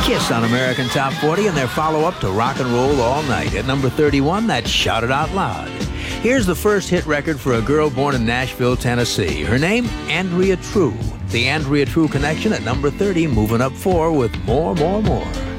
Kiss on American Top 40 and their follow-up to Rock and Roll All Night. At number 31, that's Shout It Out Loud. Here's the first hit record for a girl born in Nashville, Tennessee. Her name, Andrea True. The Andrea True Connection at number 30, moving up 4 with More, More, More.